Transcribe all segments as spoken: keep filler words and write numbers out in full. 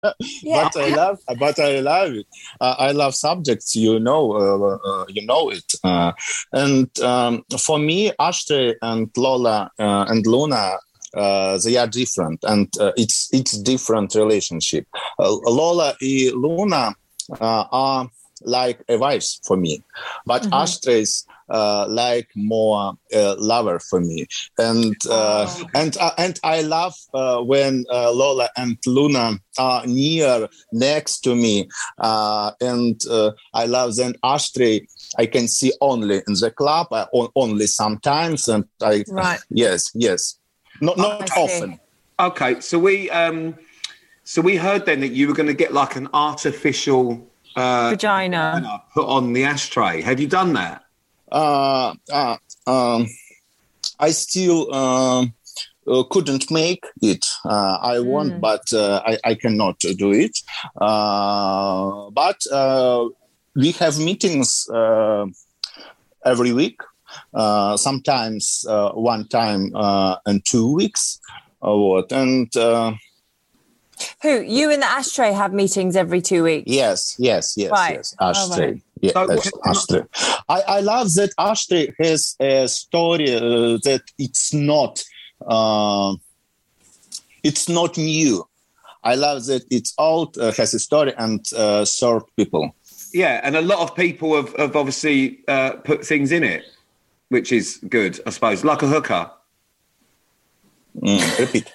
Yeah. but I love, but I love it. Uh, I love subjects, you know, uh, uh, you know it. Uh, and um, for me, Ashtray and Lola uh, and Luna, uh, they are different, and uh, it's it's different relationship. Uh, Lola and Luna uh, are like a wife for me, but mm-hmm. Ashtray's uh, like more uh, lover for me, and uh, oh. and uh, and I love uh, when uh, Lola and Luna are near next to me, uh, and uh, I love then Ashtray I can see only in the club, uh, only sometimes, and I right. yes yes not not often. Okay, so we um so we heard then that you were going to get like an artificial uh, vagina. vagina put on the ashtray. Have you done that? Uh, uh, um, I still uh, uh, couldn't make it. Uh, I mm. want, but uh, I, I cannot do it. Uh, but uh, we have meetings uh, every week, uh, sometimes uh, one time uh, in two weeks. Or what? And uh, who? You and the Ashtray have meetings every two weeks? Yes, yes, yes, right. yes. Ashtray. Oh, right. Yeah, so, Ashtray. I, I love that Ashtray has a story uh, that it's not uh, it's not new. I love that it's old, uh, has a story and uh, served people. Yeah, and a lot of people have, have obviously uh, put things in it, which is good, I suppose, like a hooker. Mm, repeat.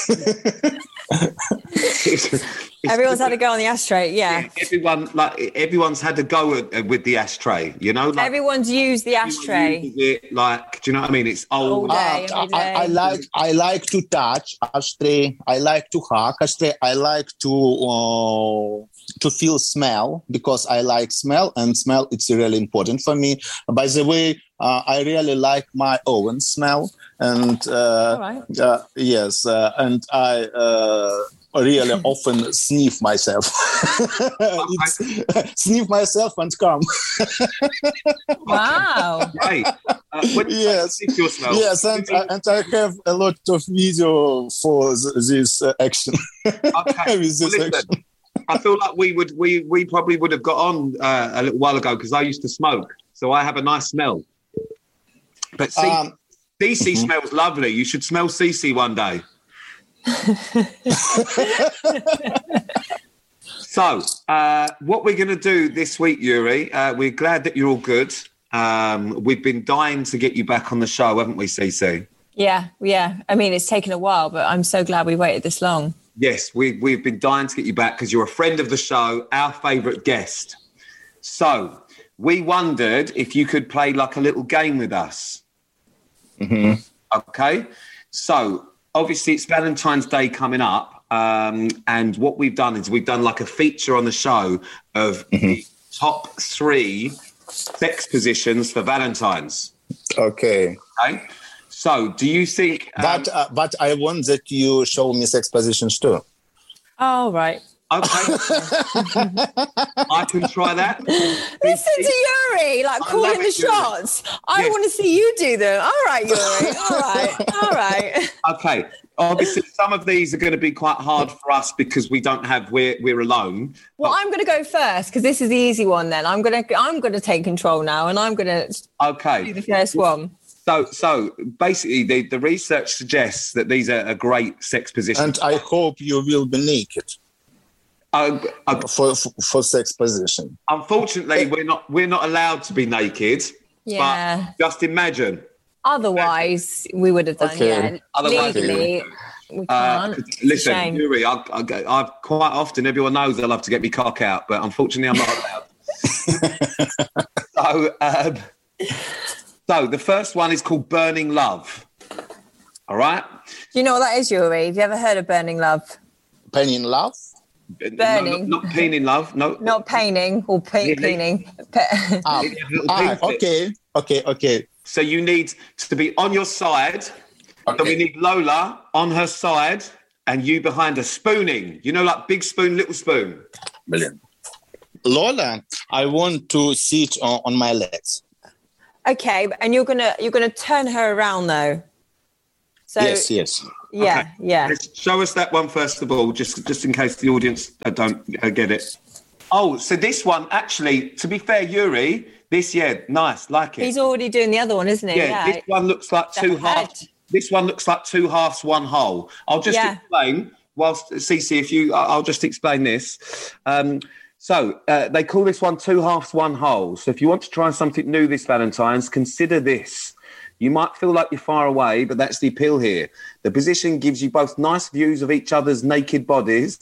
it's, it's Everyone's had a go on the ashtray, yeah. yeah everyone, like everyone's had a go at, with the ashtray, you know. Like, everyone's used the ashtray. It, like, do you know what I mean? It's old. All day, uh, I, I like, I like to touch ashtray. I like to hug ashtray. I like to uh, to feel smell because I like smell, and smell it's really important for me. By the way, uh, I really like my own smell. And uh, right. uh, yes, uh, and I uh, really often sniff myself. it's, sniff myself and come. Wow! Right. Uh, yes, yes, and uh, and I have a lot of video for th- this uh, action. Okay. With this well, action. I feel like we would we we probably would have got on uh, a little while ago because I used to smoke, so I have a nice smell. But see. Um, Cece mm-hmm. smells lovely. You should smell Cece one day. So, uh, what we're going to do this week, Yuri, uh, we're glad that you're all good. Um, we've been dying to get you back on the show, haven't we, Cece? Yeah, yeah. I mean, it's taken a while, but I'm so glad we waited this long. Yes, we, we've been dying to get you back because you're a friend of the show, our favourite guest. So, we wondered if you could play like a little game with us. Mm-hmm. Okay, so obviously it's Valentine's Day coming up, um, and what we've done is we've done like a feature on the show of mm-hmm. the top three sex positions for Valentine's. Okay. Okay. So, do you think? Um, but uh, but I want that you show me sex positions too. Oh right. Okay, I can try that. Listen to Yuri, like I calling the shots. Yuri. I yes. want to see you do them. All right, Yuri. All right, all right. Okay. Obviously, some of these are going to be quite hard for us because we don't have we're we're alone. Well, but... I'm going to go first because this is the easy one. Then I'm going to I'm going to take control now, and I'm going to okay do the first one. So, so basically, the, the research suggests that these are a great sex positions. And I hope you will be naked. Uh, uh, for, for for sex position. Unfortunately, we're not we're not allowed to be naked. Yeah. But just imagine. Otherwise, we would have done. Okay. Yeah. Otherwise, legally, we can't. Uh, listen, Yuri, I, I, I've quite often everyone knows I love to get me cock out, but unfortunately, I'm not allowed. so, um, so the first one is called Burning Love. All right. Do you know what that is, Yuri? Have you ever heard of Burning Love? Burning Love. Burning. No, not, not painting love. No. Not painting or pain, cleaning. ah, ah, okay. Okay. Okay. So you need to be on your side. Okay. So we need Lola on her side and you behind her spooning. You know, like big spoon, little spoon. Brilliant. Lola, I want to sit on, on my legs. Okay, and you're gonna you're gonna turn her around though. So yes. Yes. Yeah, Okay. yeah. Let's show us that one first of all, just just in case the audience uh, don't uh, get it. Oh, so this one actually, to be fair, Yuri, this yeah, nice, like it. He's already doing the other one, isn't he? Yeah, this one looks like Step two ahead. halves. This one looks like two halves, one whole. I'll just Yeah. explain. Whilst Cece, if you, I'll just explain this. Um, so uh, they call this one two halves, one whole. So if you want to try something new this Valentine's, consider this. You might feel like you're far away, but that's the appeal here. The position gives you both nice views of each other's naked bodies,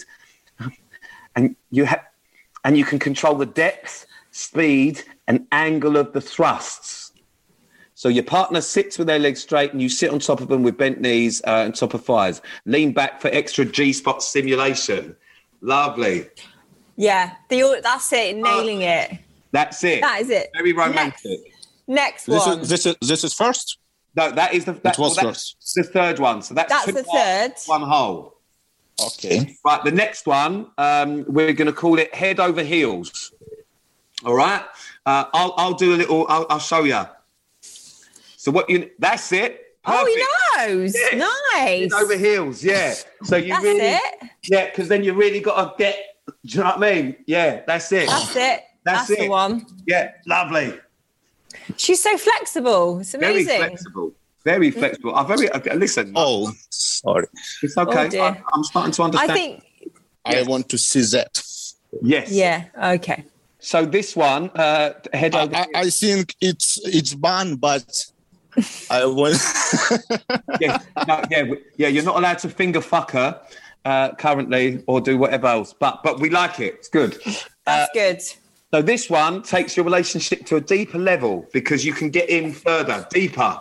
and you have, and you can control the depth, speed, and angle of the thrusts. So your partner sits with their legs straight and you sit on top of them with bent knees uh, and top of thighs. Lean back for extra G-spot stimulation. Lovely. Yeah, the, that's it, nailing it. That's it. That is it. Very romantic. Next This one. is this is this is first. No, that is the, that, It was well, that's the third one. So that's, That's two the halves, third. one whole. Okay. Right, the next one, um, we're going to call it head over heels. All right? Uh, I'll, I'll do a little, I'll, I'll show you. So what you, that's it. Oh, Perfect. he knows. Yeah. Nice. Head over heels, yeah. So you That's really, it. yeah, because then you really got to get, do you know what I mean? Yeah, that's it. That's it. That's That's, it. the one. Yeah, lovely. She's so flexible. It's Very amazing. flexible. Very flexible. I very, okay, listen. Oh, sorry. It's okay. Oh, dear. I, I'm starting to I understand. think, I want to see that. Yes. yeah, okay. So this one, uh, head I, over. I, I think it's it's ban, but I want. yeah, no, yeah, yeah. You're not allowed to finger fuck her uh, currently, or do whatever else. But but we like it. It's good. That's Uh, good. So this one takes your relationship to a deeper level because you can get in further, deeper.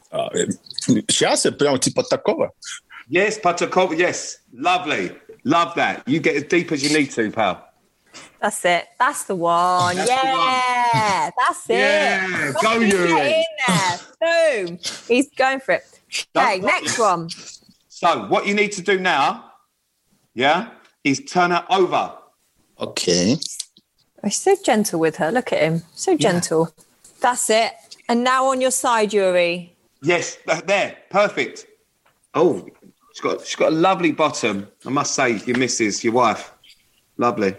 Сейчас я прям типа такого. Yes, Patakova. Yes, lovely. Love that. You get as deep as you need to, pal. That's it. That's the one. That's the yeah, that's it. Yeah, go, Get Yuri. in there. Boom. He's going for it. Okay, Don't- next one. So what you need to do now, yeah, is turn her over. Okay. He's so gentle with her. Look at him. So gentle. That's it. And now on your side, Yuri. Yes, th- there, perfect. Oh, she's got she's got a lovely bottom. I must say, your missus, your wife, lovely.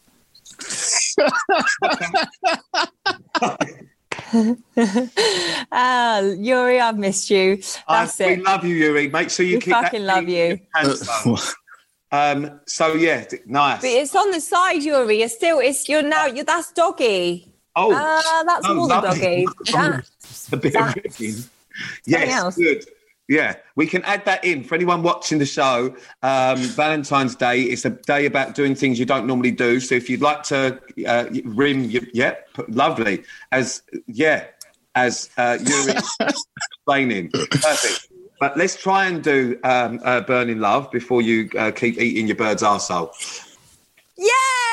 Ah, Yuri, I've missed you. That's I, it. We love you, Yuri. Make sure you We keep that fucking love thing in you. your pants down. um. So yeah, d- nice. But it's on the side, Yuri. It's still, it's, you're now, you're, that's doggy. Oh, Ah, that's oh, more than lovely. doggy. That's a bit of that. rigging. Something Yes, else. good. Yeah, we can add that in for anyone watching the show. Um, Valentine's Day is a day about doing things you don't normally do. So if you'd like to uh, rim, you, yeah, p- lovely. As yeah, as uh, Yuri explaining, perfect. But let's try and do um, uh, Burning Love before you uh, keep eating your bird's arsehole. Yeah,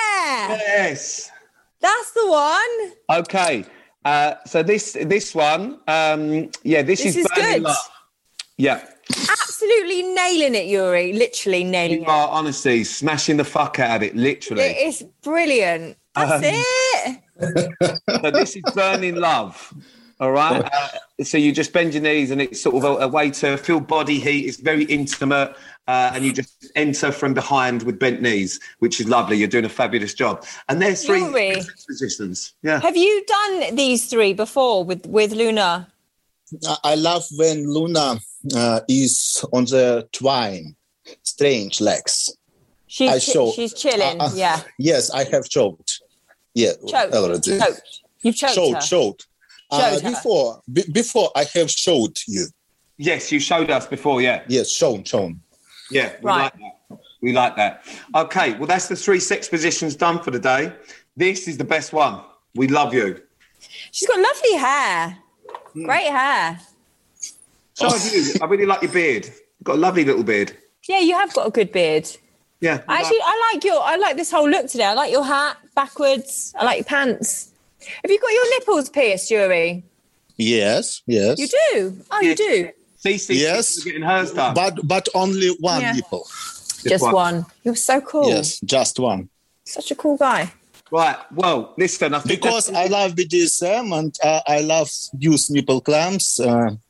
Yes. that's the one. Okay. Uh, so this this one, um, yeah, this, This is is Burning good. Love. Yeah. Absolutely nailing it, Yuri. Literally nailing You it. are honestly smashing the fuck out of it, literally. It is brilliant. That's Um, it. So this is Burning Love, all right? Uh, so you just bend your knees and it's sort of a, a way to feel body heat. It's very intimate uh, and you just enter from behind with bent knees, which is lovely. You're doing a fabulous job. And there's three Yuri. positions. Yeah. Have you done these three before with, with Luna? I- I love when Luna uh, is on the twine, strange legs. She's, I chi- show- she's chilling. Uh, uh, yeah. Yes, I have choked. Yeah, Choked. already. Choked. You've choked Showed, her. showed. Uh, Showed her. before, be- before I have showed you. Yes, you showed us before, yeah. Yes, shown, shown. Yeah, we Right. like that. We like that. Okay, well, that's the three sex positions done for the day. This is the best one. We love you. She's got lovely hair. Hmm. Great hair. So have you. I really like your beard. You've got a lovely little beard. Yeah, you have got a good beard. Yeah. Actually, I like your. I like this whole look today. I like your hat backwards. I like your pants. Have you got your nipples pierced, Yuri? Yes, yes. You do. Oh, you Yes. do. Cece Yes. is getting hers done. But but only one Yeah. nipple. Just one. one. You're so cool. Yes, just one. Such a cool guy. Right. Well, listen. I think Because I love B D S M and uh, I love use nipple clamps. Uh,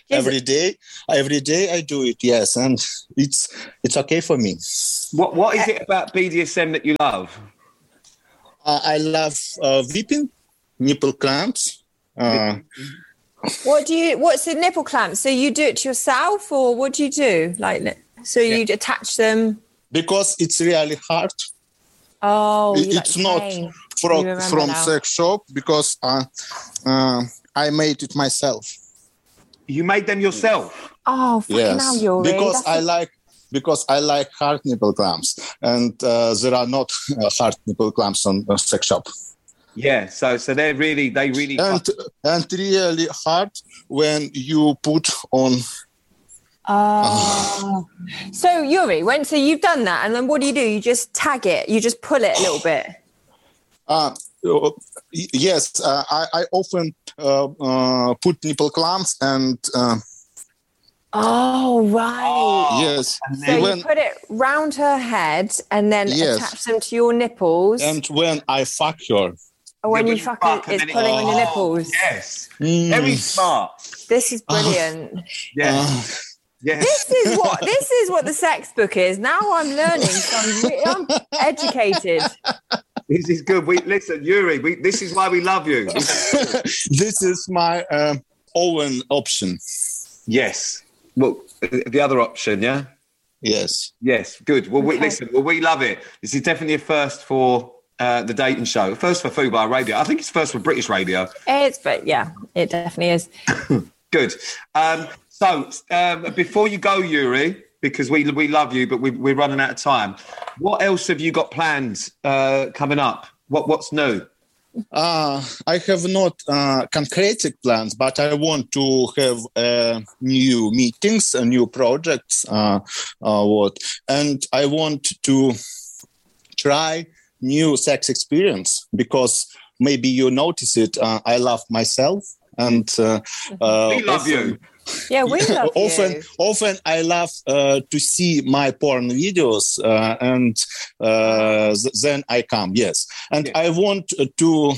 every day. Every day I do it. Yes, and it's it's okay for me. What What is it about B D S M that you love? Uh, I love uh, whipping, nipple clamps. Uh, What do you? What's the nipple clamp? So you do it yourself, or what do you do? Like, so you yeah. attach them because it's really hard. Oh, it, it's like not pain. from from now. sex shop because uh, uh, I made it myself. You made them yourself? Oh, fucking yes. hell, Yuri. Because That's I a- like. Because I like hard nipple clamps, and uh, there are not uh, hard nipple clamps on uh, sex shop. Yeah, so so they're really they really and and really hard when you put on. Oh, uh, so Yuri, when so you've done that, and then what do you do? You just tag it. You just pull it a little bit. Uh, yes, uh, I, I often uh, uh, put nipple clamps and. Uh, Oh, right. Yes. So when, you put it round her head and then yes. attach them to your nipples. And when I fuck her. Or when yeah, you fuck, fuck her, it's pulling it, on your nipples. Yes. Mm. Very smart. This is brilliant. Uh, yeah. Uh, yeah. This is what this is what the sex book is. Now I'm learning. So I'm, re- I'm educated. This is good. We listen, Yuri. We, this is why we love you. This is my uh, own option. Yes. Well, the other option, yeah? Yes. Yes, good. Well, okay. we, listen, well, we love it. This is definitely a first for uh, the dating show. First for Fubar Radio. I think it's first for British radio. It's, but yeah, it definitely is. Good. Um, so, um, before you go, Yuri, because we we love you, but we, we're running out of time, what else have you got planned uh, coming up? What What's new? Uh, I have not uh, concrete plans, but I want to have uh, new meetings, uh, new projects, uh, uh, what, and I want to try new sex experience because maybe you notice it. Uh, I love myself, and uh, uh, we love you. Yeah, we love often, you. Often I love uh, to see my porn videos uh, and uh, th- then I come, yes. And yeah. I want to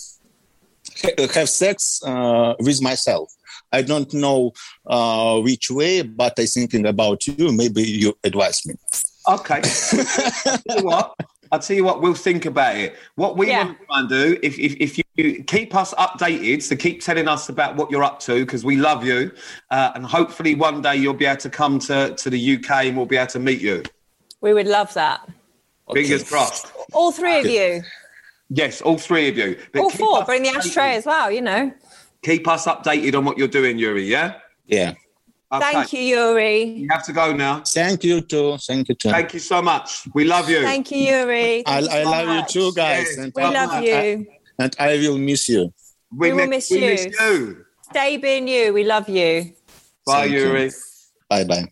ha- have sex uh, with myself. I don't know uh, which way, but I'm thinking about you. Maybe you advise me. Okay. I'll tell you what. I'll tell you what, we'll think about it. What we yeah. want to try and do, if, if, if you keep us updated, so keep telling us about what you're up to, because we love you. Uh, and hopefully one day you'll be able to come to, to the U K and we'll be able to meet you. We would love that. Fingers okay. crossed. All three of you. Yes, all three of you. But all four, bring the ashtray as well, you know. Keep us updated on what you're doing, Yuri, yeah? Yeah. Okay. Thank you, Yuri. You have to go now. Thank you too. Thank you too. Thank you so much. We love you. Thank you, Yuri. Thank I, I so love much. you too, guys. Yes. And we love I, you. I, and I will miss you. We, we will miss we you. miss you. Stay being you. We love you. Bye, Thank Yuri. You. Bye-bye.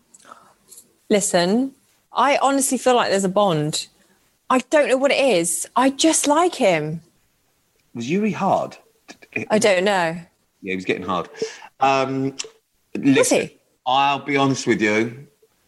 Listen, I honestly feel like there's a bond. I don't know what it is. I just like him. Was Yuri hard? I don't know. Yeah, he was getting hard. Um, listen, was he? I'll be honest with you.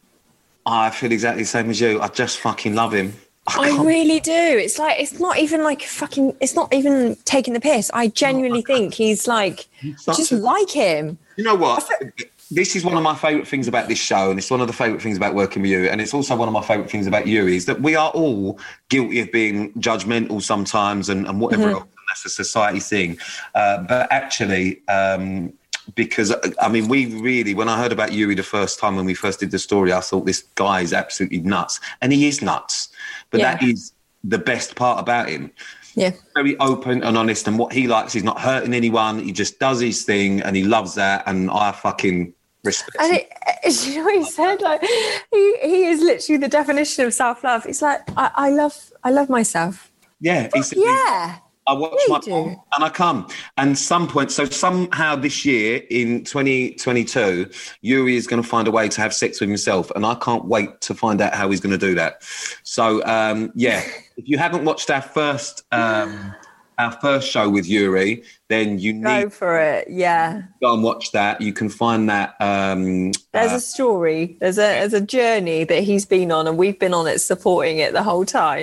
I feel exactly the same as you. I just fucking love him. I, I really do. It's like, it's not even like fucking, it's not even taking the piss. I genuinely oh, think he's like, I just a, like him. You know what? This is one of my favourite things about this show, and it's one of the favourite things about working with you, and it's also one of my favourite things about you, is that we are all guilty of being judgmental sometimes and, and whatever mm-hmm. else. That's a society thing. Uh, but actually, um, because, I mean, we really, when I heard about Yuri the first time when we first did the story, I thought this guy is absolutely nuts. And he is nuts. But yeah. that is the best part about him. Yeah. Very open and honest. And what he likes is not hurting anyone. He just does his thing and he loves that. And I fucking respect and him. It, you know what he said? Like, he, he is literally the definition of self-love. It's like, I, I love I love myself. Yeah. He said, yeah. I watch yeah, my mom and I come. And some point, so somehow this year in twenty twenty-two, Yuri is going to find a way to have sex with himself. And I can't wait to find out how he's going to do that. So, um, yeah, if you haven't watched our first um, our first show with Yuri, then you need go for it. Yeah. Go and watch that. You can find that. Um, there's uh, a story. There's a, there's a journey that he's been on and we've been on it, supporting it the whole time.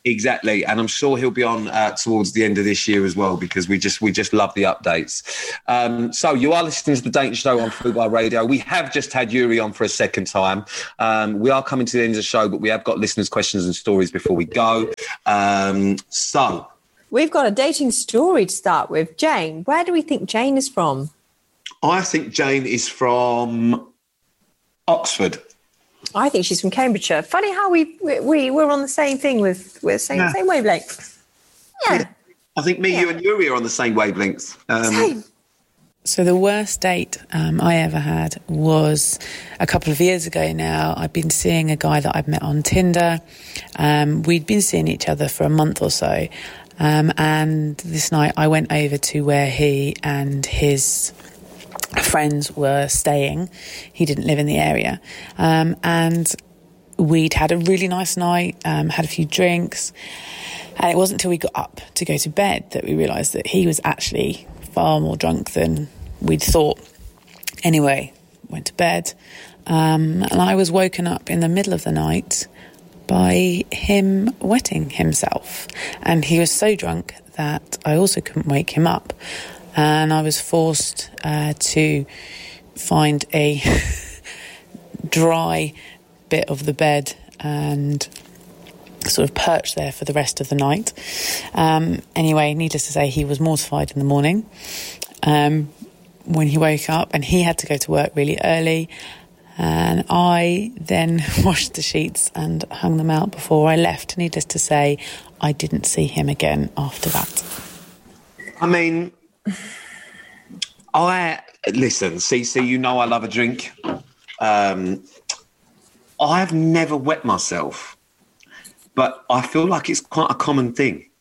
Exactly, and I'm sure he'll be on uh, towards the end of this year as well, because we just we just love the updates. Um, so you are listening to the Dating Show on Fubar Radio. We have just had Yuri on for a second time. Um, we are coming to the end of the show, but we have got listeners' questions and stories before we go. Um, so we've got a dating story to start with. Jane, where do we think Jane is from? I think Jane is from Oxford. I think she's from Cambridgeshire. Funny how we we, we were on the same thing with with same yeah. same wavelength. Yeah. yeah, I think me, yeah. you, and Yuri are on the same wavelengths. Um, same. So the worst date um, I ever had was a couple of years ago now. I'd been seeing a guy that I'd met on Tinder. Um, we'd been seeing each other for a month or so, um, and this night I went over to where he and his friends were staying. He didn't live in the area, um, and we'd had a really nice night, um, had a few drinks, and it wasn't until we got up to go to bed that we realised that he was actually far more drunk than we'd thought. Anyway, went to bed, um, and I was woken up in the middle of the night by him wetting himself, and he was so drunk that I also couldn't wake him up. And I was forced uh, to find a dry bit of the bed and sort of perch there for the rest of the night. Um, anyway, needless to say, he was mortified in the morning um, when he woke up, and he had to go to work really early. And I then washed the sheets and hung them out before I left. Needless to say, I didn't see him again after that. I mean... I listen, Cece, you know I love a drink. Um, I've never wet myself, but I feel like it's quite a common thing.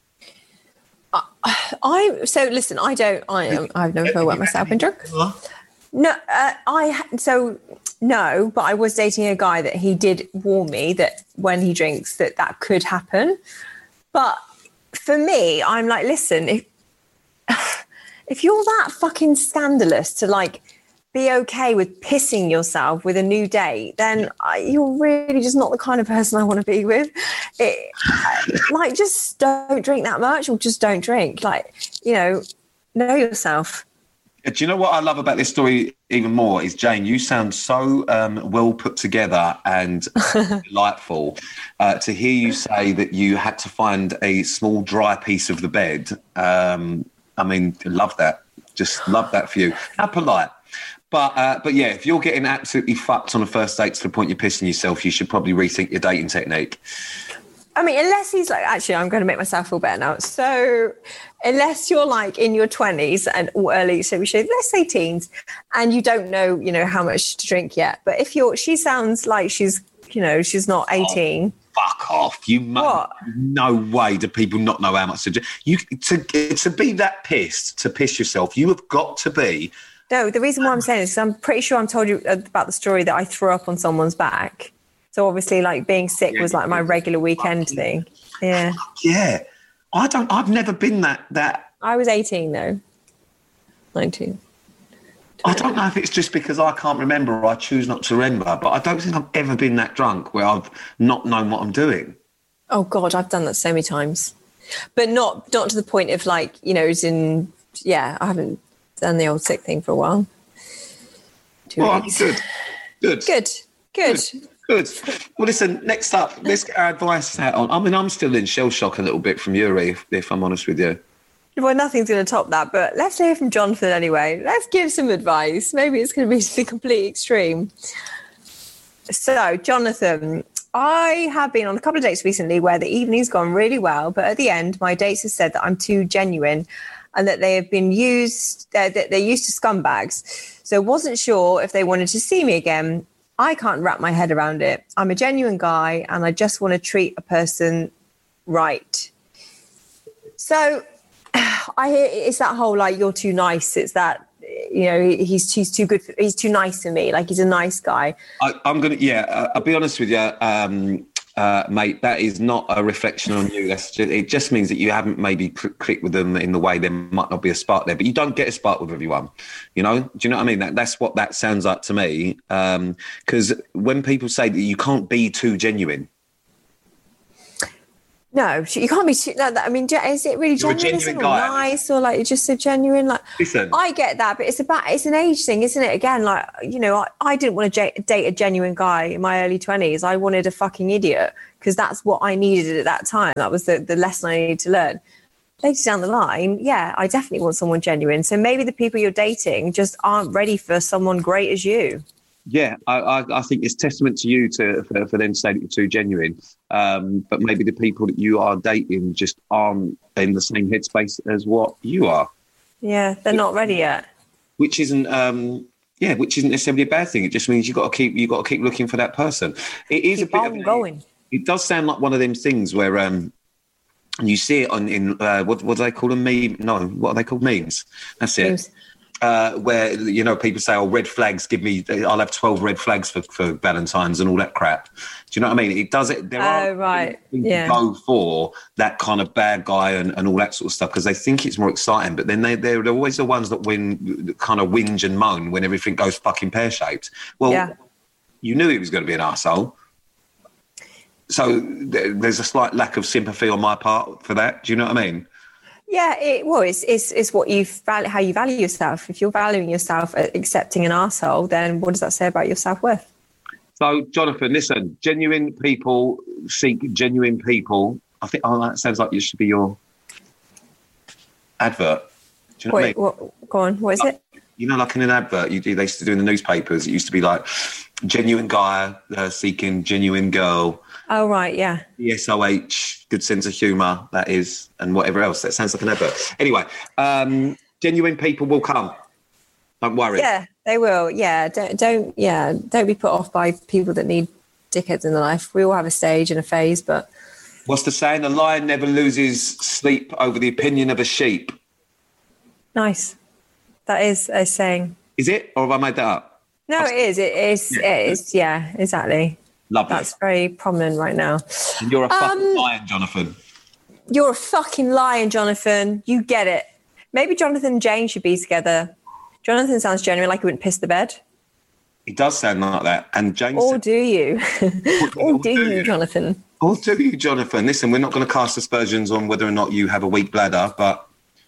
I, I so listen. I don't. I I've never wet myself in drunk. No, uh, I so no, but I was dating a guy that he did warn me that when he drinks that that could happen. But for me, I'm like, listen, if. If you're that fucking scandalous to like be okay with pissing yourself with a new date, then I, you're really just not the kind of person I want to be with. It, like, just don't drink that much, or just don't drink. Like, you know, know yourself. Do you know what I love about this story even more is, Jane, you sound so um, well put together and delightful. Uh, to hear you say that you had to find a small dry piece of the bed, um, I mean, love that. Just love that for you. How polite. But uh, but yeah, if you're getting absolutely fucked on a first date to the point you're pissing yourself, you should probably rethink your dating technique. I mean, unless he's like, actually, I'm going to make myself feel better now. So unless you're like in your twenties and or early, so we should, let's say teens, and you don't know, you know, how much to drink yet. But if you're, she sounds like she's, you know, she's not eighteen. Oh. Fuck off! You mu- no way do people not know how much to do. You to to be that pissed to piss yourself. You have got to be. No, the reason why I'm saying is I'm pretty sure I'm told you about the story that I threw up on someone's back. So obviously, like being sick yeah, was like my regular weekend thing. Yeah. Yeah, I don't. I've never been that that. I was eighteen though. nineteen. I don't know if it's just because I can't remember or I choose not to remember, but I don't think I've ever been that drunk where I've not known what I'm doing. Oh, God, I've done that so many times. But not not to the point of like, you know, as in, yeah, I haven't done the old sick thing for a while. Two well, weeks. Good. Good. Good. Good. Good. Good. Well, listen, next up, let's get our advice out on. I mean, I'm still in shell shock a little bit from Yuri, if, if I'm honest with you. Well, nothing's going to top that, but let's hear from Jonathan anyway. Let's give some advice. Maybe it's going to be the complete extreme. So, Jonathan, I have been on a couple of dates recently where the evening's gone really well, but at the end, my dates have said that I'm too genuine and that they have been used, they're, they're used to scumbags. So, wasn't sure if they wanted to see me again. I can't wrap my head around it. I'm a genuine guy and I just want to treat a person right. So, I hear it's that whole like you're too nice. It's that, you know, he's he's too good. For, he's too nice to me. Like he's a nice guy. I, I'm gonna yeah. Uh, I'll be honest with you, um, uh, mate. That is not a reflection on you. That's just, it. Just means that you haven't maybe clicked with them in the way there might not be a spark there. But you don't get a spark with everyone. You know? Do you know what I mean? That that's what that sounds like to me. Because um, when people say that you can't be too genuine. No, you can't be too, no, that, I mean, is it really You're a genuine? Is it genuine not guy. nice, or like you're just so genuine? Like, Listen. I get that, but it's about, it's an age thing, isn't it? Again, like, you know, I, I didn't want to j- date a genuine guy in my early twenties. I wanted a fucking idiot because that's what I needed at that time. That was the, the lesson I needed to learn. Later down the line, yeah, I definitely want someone genuine. So maybe the people you're dating just aren't ready for someone great as you. Yeah, I, I, I think it's testament to you to for, for them to say that you're too genuine. Um, but maybe the people that you are dating just aren't in the same headspace as what you are. Yeah, they're not ready yet. Which isn't, um, yeah, which isn't necessarily a bad thing. It just means you got to keep you got to keep looking for that person. It is Keep a bit on of, going. It does sound like one of them things where um, you see it on in uh, what what do they call them? Meme? No, what are they called? Memes. That's it. Memes. Uh, where, you know, people say, oh, red flags, give me, I'll have twelve red flags for, for Valentine's and all that crap. Do you know what I mean? It does it. There are Oh, right. Yeah. go for that kind of bad guy and, and all that sort of stuff because they think it's more exciting. But then they, they're, they're always the ones that win, kind of whinge and moan when everything goes fucking pear-shaped. Well, Yeah. you knew he was going to be an arsehole. So there, there's a slight lack of sympathy on my part for that. Do you know what I mean? Yeah, it, well, it's, it's, it's what you value, how you value yourself. If you're valuing yourself, accepting an arsehole, then what does that say about your self-worth? So, Jonathan, listen, genuine people seek genuine people. I think, oh, that sounds like you should be your advert. Do you know Wait, what I mean? what, go on, what is it? You know, like in an advert, you do, they used to do in the newspapers, it used to be like, genuine guy uh, seeking genuine girl. Oh, right, yeah. E S O H, good sense of humour, that is, and whatever else. That sounds like an advert. Anyway, um, genuine people will come. Don't worry. Yeah, they will. Yeah, don't, don't, yeah, don't be put off by people that need dickheads in their life. We all have a stage and a phase, but... What's the saying? A lion never loses sleep over the opinion of a sheep. Nice. That is a saying. Is it? Or have I made that up? No, it is. It is. Yeah. It is. Yeah, exactly. Lovely. That's very prominent right now. And you're a fucking Um, lion, Jonathan. You're a fucking lion, Jonathan. You get it. Maybe Jonathan and Jane should be together. Jonathan sounds genuine, like he wouldn't piss the bed. He does sound like that. And James... Or do you? Or do do you, you? Jonathan? Or do you, Jonathan? Listen, we're not going to cast aspersions on whether or not you have a weak bladder, but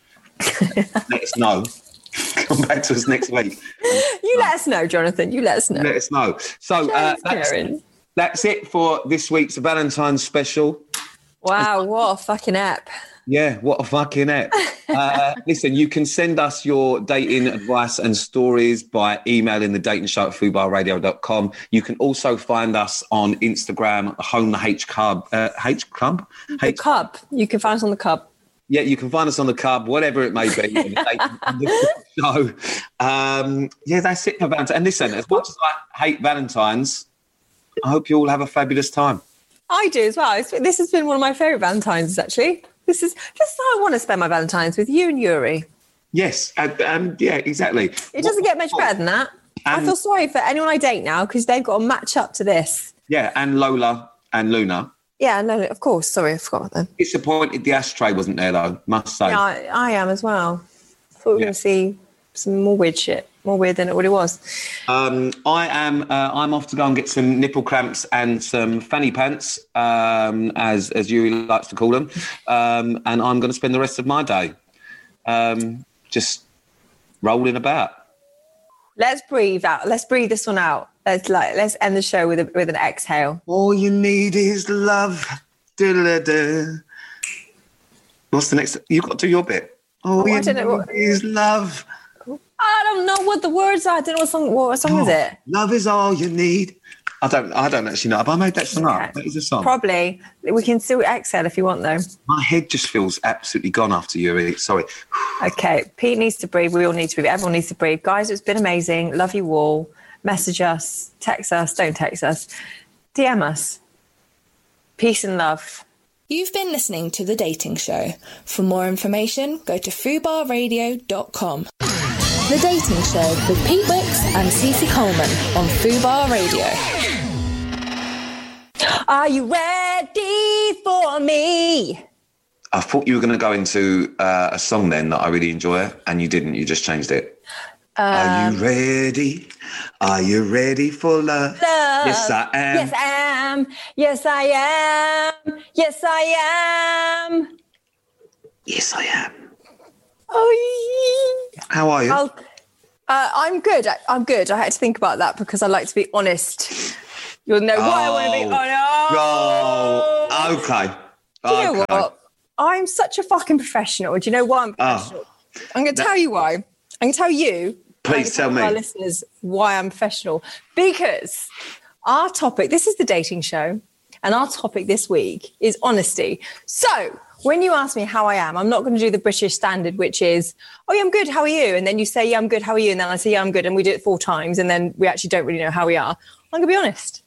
let us know. Come back to us next week. You let us know, Jonathan. You let us know. Let us know. So uh, that's, Karen. that's it for this week's Valentine's special. Wow, what a fucking app. Yeah, what a fucking app. Uh, listen, you can send us your dating advice and stories by emailing the dating show at fubar radio dot com. You can also find us on Instagram, home the H Club. Uh, H Club? The H- Cub. You can find us on the Cub. yeah, you can find us on the Cub, whatever it may be. on the dating show. Um, yeah, that's it for Valentine's. And listen, as much as I hate Valentine's, I hope you all have a fabulous time. I do as well. It's, this has been one of my favourite Valentine's, actually. This is just how I want to spend my Valentine's, with you and Yuri. Yes, and, and yeah, exactly. It doesn't get much better than that. I And- feel sorry for anyone I date now because they've got to match up to this. Yeah, and Lola and Luna. Yeah, no, no, of course. Sorry, I forgot about them. Disappointed the ashtray wasn't there, though, must say. Yeah, I, I am as well. Thought we were Yeah. going to see some more weird shit. More weird than it already was. Um, I am. Uh, I'm off to go and get some nipple clamps and some fanny pants, um, as as Yuri likes to call them, um, and I'm going to spend the rest of my day um, just rolling about. Let's breathe out. Let's breathe this one out. Let's like let's end the show with a, with an exhale. All you need is love. Da-da-da. What's the next? You've got to do your bit. All Oh, you I don't know what- need is love. I don't know what the words are. I don't know what song. What song is it? Love is all you need. I don't. I don't actually know. Have I made that song Yeah. up? That is a song. Probably. We can still exhale if you want, though. My head just feels absolutely gone after Yuri. Sorry. Okay. Pete needs to breathe. We all need to breathe. Everyone needs to breathe. Guys, it's been amazing. Love you all. Message us. Text us. Don't text us. D M us. Peace and love. You've been listening to The Dating Show. For more information, go to fubar radio dot com. The Dating Show with Pete Wicks and Cece Coleman on Fubar Radio. Are you ready for me? I thought you were going to go into uh, a song then that I really enjoy, and you didn't. You just changed it. Are you ready? Are you ready for love? Love. Yes, I am. Yes, I am. Yes, I am. Yes, I am. Yes, I am. Oh, How are you? I'll, uh, I'm good. I, I'm good. I had to think about that because I like to be honest. You'll know why I want to be honest. Oh, okay. Do you know Okay. what? I'm such a fucking professional. Do you know why I'm professional? I'm going to tell you why. I'm going to tell you. Please tell I'm gonna me. Our listeners why I'm professional. Because our topic, this is the dating show, and our topic this week is honesty. So when you ask me how I am, I'm not going to do the British standard, which is, oh, yeah, I'm good. How are you? And then you say, yeah, I'm good. How are you? And then I say, yeah, I'm good. And we do it four times. And then we actually don't really know how we are. I'm going to be honest.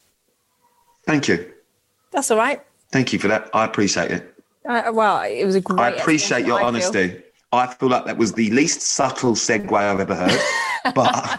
Thank you. That's all right. Thank you for that. I appreciate it. Uh, well, it was a great I appreciate explanation, your I feel. honesty. I feel like that was the least subtle segue I've ever heard, but,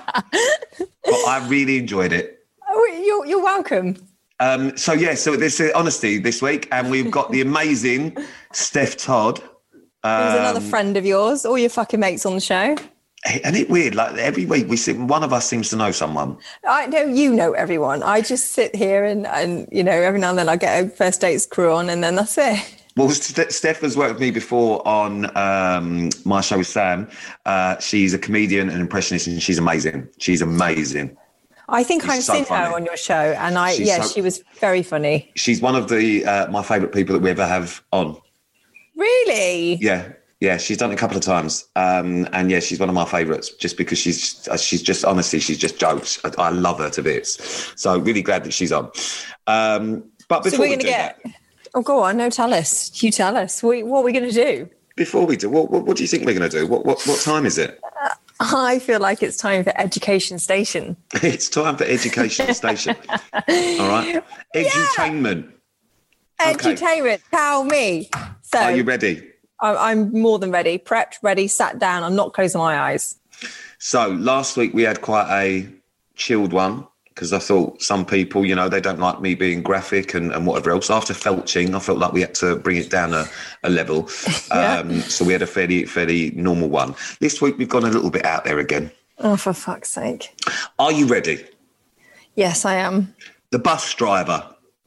but I really enjoyed it. Oh, you're, you're welcome. Um, so, yeah, so this is honesty this week, and we've got the amazing Steph Todd. Um, Who's another friend of yours, all your fucking mates on the show. Isn't it weird? Like every week, we see, one of us seems to know someone. I know you know everyone. I just sit here and, and, you know, every now and then I get a first dates crew on and then that's it. Well, St- Steph has worked with me before on um, my show with Sam. Uh, she's a comedian and impressionist, and she's amazing. She's amazing. I think She's I've so seen funny. her on your show and I, She's yeah, so- she was very funny. She's one of the uh, my favourite people that we ever have on. Really? Yeah, yeah, she's done it a couple of times, um, and yeah, she's one of my favourites just because she's uh, she's just honestly she's just jokes. I, I love her to bits. So really glad that she's on. Um, but before So we're we going to do get, that, oh, go on. No, tell us. You tell us. We, what are we going to do? before we do, what, what what do you think we're going to do? What what what time is it? I feel like it's time for Education Station. It's time for Education Station. All right, edutainment. Okay. Edutainment. Tell me. So Are you ready? I- I'm more than ready. Prepped, ready, sat down. I'm not closing my eyes. So last week we had quite a chilled one because I thought some people, you know, they don't like me being graphic and, and whatever else. After felching, I felt like we had to bring it down a, a level. Yeah. Um, so we had a fairly, fairly normal one. This week we've gone a little bit out there again. Oh, for fuck's sake. Are you ready? Yes, I am. The bus driver.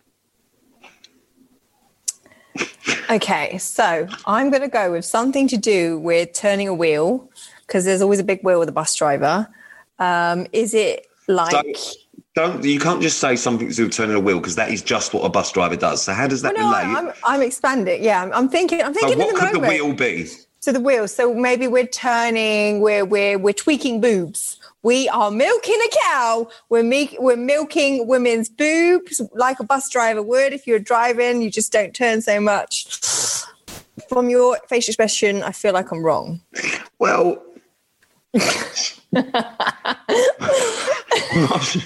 Okay, so I'm going to go with something to do with turning a wheel because there's always a big wheel with a bus driver. Um, is it like... So, don't you can't just say something to do with turning a wheel because that is just what a bus driver does. So how does that Well, no, relate? I'm, I'm expanding. Yeah, I'm, I'm thinking. I'm So thinking what in the could the moment. wheel be? So the wheel. So maybe we're turning. We're we're we're tweaking boobs. We are milking a cow. We're me- we're milking women's boobs like a bus driver would. If you're driving, you just don't turn so much. From your facial expression, I feel like I'm wrong. Well, I'm not sure.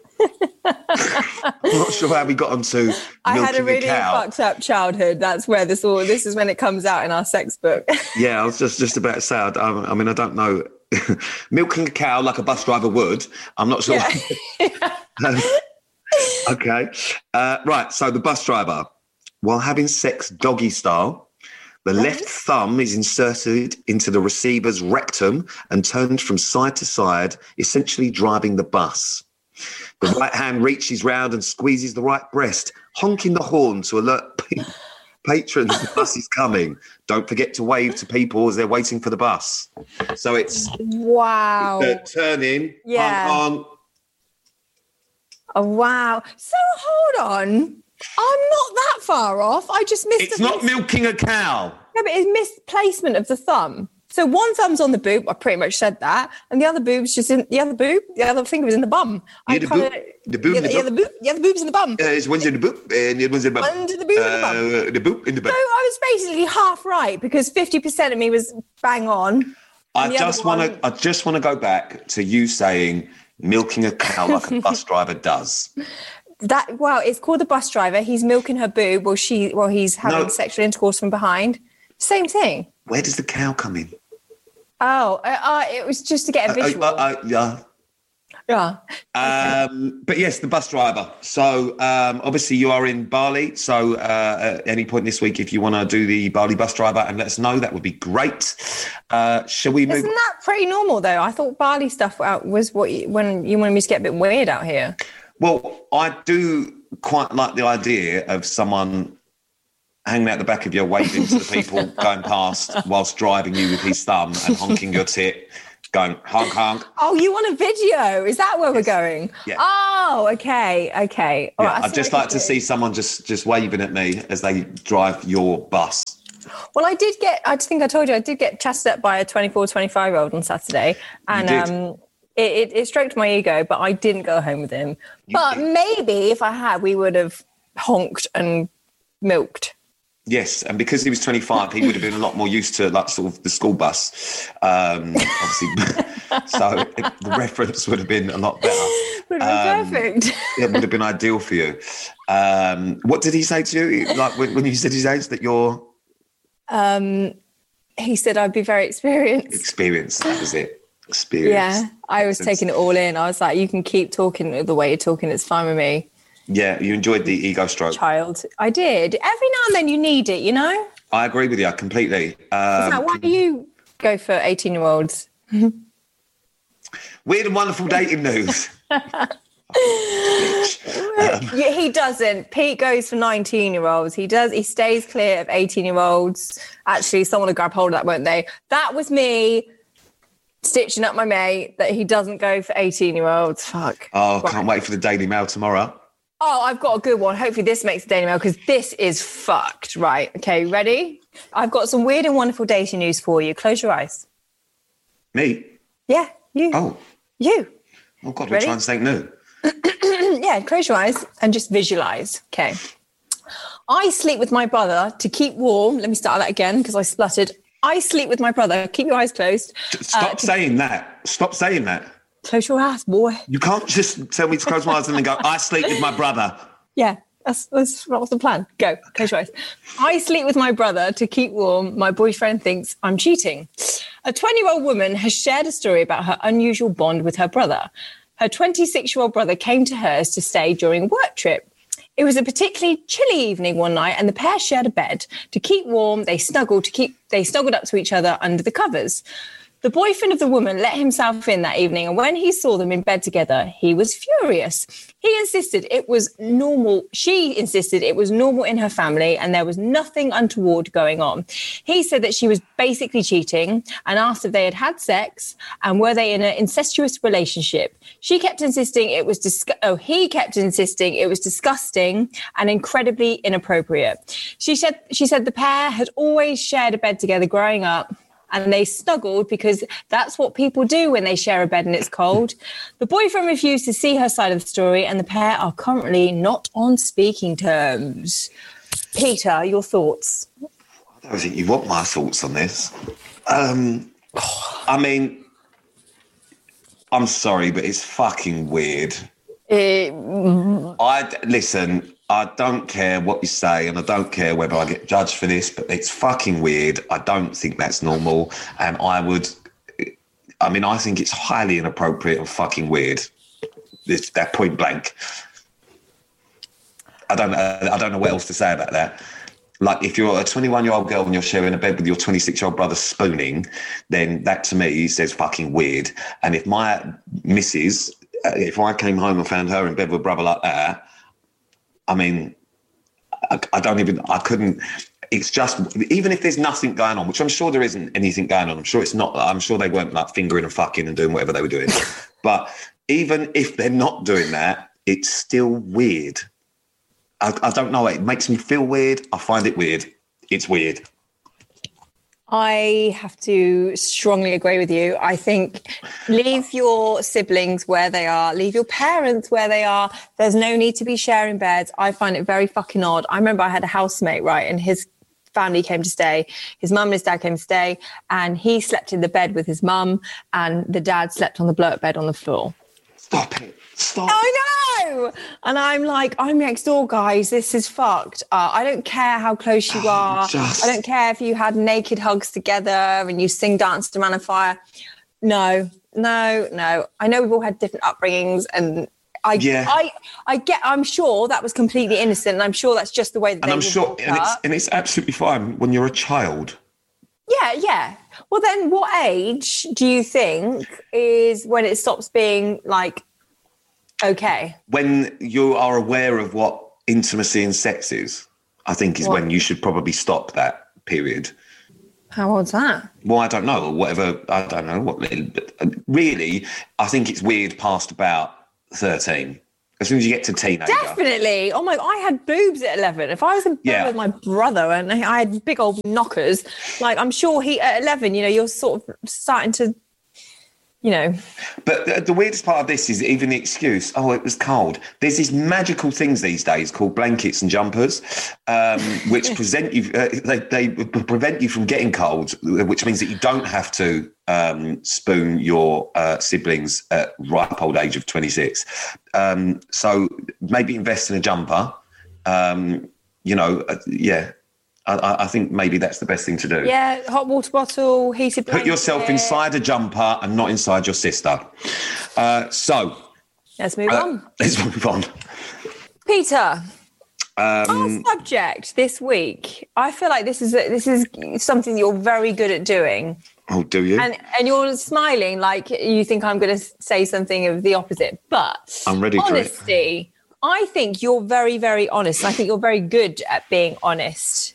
I'm not sure how we got onto milking I had a really cow. fucked up childhood. That's where this all. This is when it comes out in our sex book. Yeah, I was just, just about to say, I, I I mean, I don't know. Milking a cow like a bus driver would. I'm not sure. Um, okay. Uh, right. So the bus driver, while having sex doggy style, the left thumb is inserted into the receiver's rectum and turned from side to side, essentially driving the bus. The right hand reaches round and squeezes the right breast, honking the horn to alert patrons the bus is coming. Don't forget to wave to people as they're waiting for the bus. So it's Wow. the turning. Yeah. Honk, honk. Oh, wow. So hold on. I'm not that far off. I just missed It's the not milking a cow. No, but it's misplacement of the thumb. So one thumb's on the boob. I pretty much said that, and the other boob's just in the other boob. The other finger was in the bum. I Yeah, the kinda- boob- the boob Yeah, in the yeah, bum. the boob. Yeah, the boob's in the bum. Uh, it's one's in the boop and the other one's in the bum. Under the boob and the bum. Uh, the boop in the So bum. I was basically half right because fifty percent of me was bang on. I and the just other want one- to. I just want to go back to you saying milking a cow like a bus driver does. That well, it's called the bus driver. He's milking her boob while she while he's having No. sexual intercourse from behind. Same thing. Where does the cow come in? Oh, uh, uh, it was just to get a Uh, visual. uh, uh, yeah. Yeah. Um, but yes, the bus driver. So um, obviously you are in Bali. So uh, at any point this week, if you want to do the Bali bus driver and let us know, that would be great. Uh, shall we move? Isn't that pretty normal though? I thought Bali stuff was what you, when you wanted me to get a bit weird out here. Well, I do quite like the idea of someone hanging out the back of you, waving to the people going past whilst driving you with his thumb and honking your tit, going honk honk. Oh, you want a video? Is that where yes. we're going? Yeah. Oh, okay, okay. Yeah, right, I'd just like to see someone just just waving at me as they drive your bus. Well, I did get, I think I told you, I did get chatted up by a twenty-four, twenty-five-year-old on Saturday. And um, it, it, it stroked my ego, but I didn't go home with him. You but did. Maybe if I had, we would have honked and milked. Yes, and because he was twenty-five, he would have been a lot more used to like sort of the school bus. Um, obviously, so it, the reference would have been a lot better. Would have been um, perfect. It would have been ideal for you. Um, what did he say to you? Like when, when you said his age, that you're... Um, he said I'd be very experienced. Experienced, that was it. Experience. Yeah, I was taking it all in. I was like, you can keep talking the way you're talking. It's fine with me. Yeah, you enjoyed the ego stroke. Child. I did. Every now and then you need it, you know? I agree with you completely. Um, like, why do you go for eighteen-year-olds? Weird and wonderful dating news. um, yeah, he doesn't. Pete goes for nineteen-year-olds. He does. He stays clear of eighteen-year-olds. Actually, someone will grab hold of that, won't they? That was me stitching up my mate that he doesn't go for eighteen-year-olds. Fuck. Oh, right. Can't wait for the Daily Mail tomorrow. Oh, I've got a good one. Hopefully this makes the Daily Mail because this is fucked. Right. Okay, ready? I've got some weird and wonderful dating news for you. Close your eyes. Me? Yeah, you. Oh. You. Oh, God, we're trying something new. Yeah, close your eyes and just visualise. Okay. I sleep with my brother to keep warm. Let me start that again because I spluttered. I sleep with my brother. Keep your eyes closed. Stop uh, to- saying that. Stop saying that. Close your eyes, boy. You can't just tell me to close my eyes and then go, I sleep with my brother. Yeah, that's, that's, that's the plan. Go, close your eyes. I sleep with my brother to keep warm. My boyfriend thinks I'm cheating. A twenty-year-old woman has shared a story about her unusual bond with her brother. Her twenty-six-year-old brother came to hers to stay during a work trip. It was a particularly chilly evening one night and the pair shared a bed. To keep warm, they snuggled to keep they snuggled up to each other under the covers. The boyfriend of the woman let himself in that evening, and when he saw them in bed together, he was furious. He insisted it was normal. She insisted it was normal in her family and there was nothing untoward going on. He said that she was basically cheating and asked if they had had sex and were they in an incestuous relationship. She kept insisting it was dis- oh, he kept insisting it was disgusting and incredibly inappropriate. She said she said the pair had always shared a bed together growing up. And they snuggled because that's what people do when they share a bed and it's cold. The boyfriend refused to see her side of the story and the pair are currently not on speaking terms. Peter, your thoughts? I don't think you want my thoughts on this. Um, I mean, I'm sorry, but it's fucking weird. It, I listen... I don't care what you say and I don't care whether I get judged for this, but it's fucking weird. I don't think that's normal. And I would, I mean, I think it's highly inappropriate and fucking weird. It's that point blank. I don't know. I don't know what else to say about that. Like if you're a twenty-one-year-old girl and you're sharing a bed with your twenty-six-year-old brother spooning, then that to me says fucking weird. And if my missus, if I came home and found her in bed with a brother like that, I mean, I, I don't even, I couldn't, it's just, even if there's nothing going on, which I'm sure there isn't anything going on, I'm sure it's not, I'm sure they weren't like fingering and fucking and doing whatever they were doing. But even if they're not doing that, it's still weird. I, I don't know, it makes me feel weird. I find it weird. It's weird. I have to strongly agree with you. I think leave your siblings where they are, leave your parents where they are. There's no need to be sharing beds. I find it very fucking odd. I remember I had a housemate, right, and his family came to stay. His mum and his dad came to stay, and he slept in the bed with his mum, and the dad slept on the blow-up bed on the floor. Stop it. Stop. I know. And I'm like, I'm next door, guys. This is fucked. Uh, I don't care how close you oh, are. Just... I don't care if you had naked hugs together and you sing Dance to Man on Fire. No, no, no. I know we've all had different upbringings, and I, Yeah. I, I get. I'm sure that was completely innocent, and I'm sure that's just the way that And they I'm were sure, brought and it's, up. and it's absolutely fine when you're a child. Yeah, yeah. Well, then, what age do you think is when it stops being like okay? When you are aware of what intimacy and sex is, I think is What? when you should probably stop that period. How old's that? Well, I don't know, or whatever. I don't know what. But really, I think it's weird past about thirteen. As soon as you get to teenager. Definitely. Oh my! I had boobs at eleven. If I was in bed Yeah. with my brother and I had big old knockers, like I'm sure he at eleven, you know, you're sort of starting to, you know. But the, the weirdest part of this is even the excuse, oh, it was cold. There's these magical things these days called blankets and jumpers, um, which present you, uh, they, they prevent you from getting cold, which means that you don't have to um, spoon your uh, siblings at ripe old age of twenty-six. Um, so maybe invest in a jumper. Um, you know, uh, yeah. I, I think maybe that's the best thing to do. Yeah, hot water bottle, heated blanket. Put yourself inside a jumper and not inside your sister. Uh, so, Let's move uh, on. let's move on. Peter, Um, our subject this week. I feel like this is this is something you're very good at doing, oh, do you? and and you're smiling like you think I'm going to say something of the opposite. But I'm ready for it. honesty, I think you're very, very honest. And I think you're very good at being honest.